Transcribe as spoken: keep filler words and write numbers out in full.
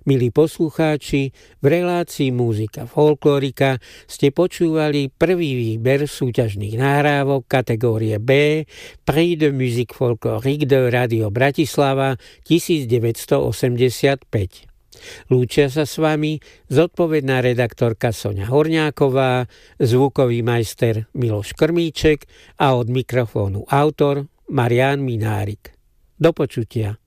Milí poslucháči, v relácii Múzika folklórika ste počúvali prvý výber súťažných nahrávok kategórie B Prix de musique folklorique de Radio Bratislava devätnásťstoosemdesiatpäť. Lúčia sa s vami zodpovedná redaktorka Soňa Horňáková, zvukový majster Miloš Krmíček a od mikrofónu autor Marián Minárik. Do počutia.